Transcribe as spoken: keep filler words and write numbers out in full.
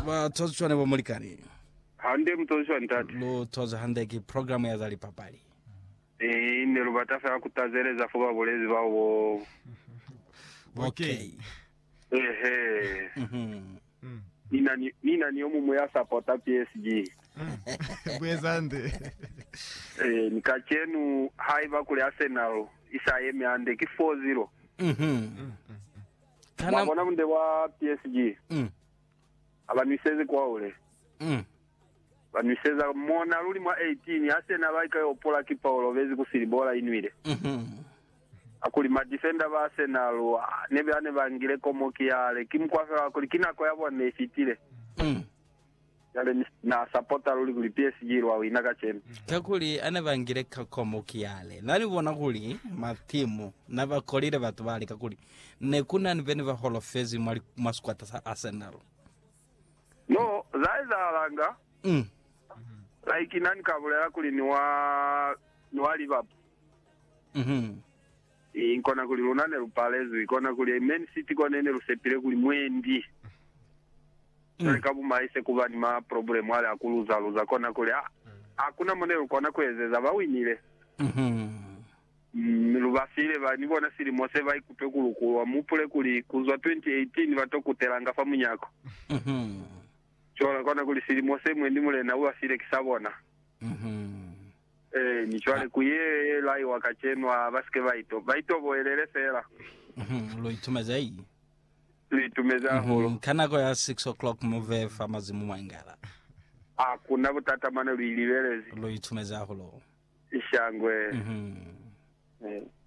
Ba tochwane bo mulikani. Hande mtoshwa ntati. Lo toza hande ki program ya zali papali. Eh ine rubatafa kutazereza fuba bolezi bawo. Okay. Ehe. Mhm. Nina ni nina ni omu ya supporta P S G. Bwezande. Eh nikachenu haiba kule Arsenal isa yeme ande ki four zero. Mhm. Kana mabona munde wa P S G. Mm. Abaniseze kwa ule. Mm. Baniseza mona ruli mwa eighteen Arsenal baika yopola ki Paulo bezi kusiribola inwire. Mhm. Akuli ma defender ba Arsenal nebe ane bangire komo kiale kimkwasa akuli kinako yabone efitire. Mm. Yale na supporter ruli kuli P S G rwa winaka chenu. Kakuli ane bangire kakomo kiale. Nani bona kuli matimu na bakolire batu bali kakuli. Ne kuna niveni ba Hall of Fame mali masquata sa Arsenal. No, zaiza alanga. Mm. Like nani kabulera kuli ni wa ni wa Liverpool. Mhm. Inkona kuli lunane lupalezu ikona kuli Man City kone ne lusepire kuli mwendi. Mm. Kabu maise kuba ni ma problem wale akuluza luza kona kuli ah hakuna monero kona kwezeza bawinire. Mhm. Mm, lubafile ba nibona siri mose bayi kupekulu kwa mupule kuli kuzwa twenty eighteen batokuteranga famunyako. Mhm. Chola kona kuli siri mose mwendi mule na uwa sire kisabona. Mhm. Eh ni chwale kuye lai wakachenwa baske baito baito boelele sera. Mhm. Lo itumeza hii. Litumeza holo. Mm, kana ko ya six o'clock move famazimu mwangala. Ah kuna butata mana lilivelezi. Lo itumeza holo. Ishangwe. Mhm. Eh